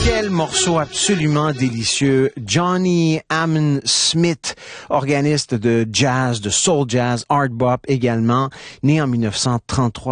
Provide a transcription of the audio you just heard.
Quel morceau absolument délicieux. Johnny Ammon Smith, organiste de jazz, de soul jazz, art bop également, né en 1933.